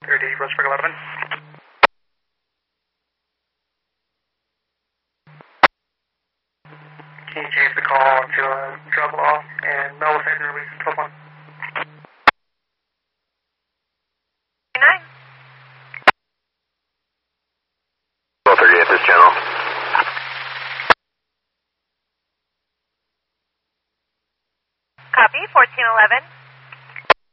30, Roseburg 11. Can you change the call to drop off and Melville Station release 12-1? 12:30 at this channel. Copy, 1411.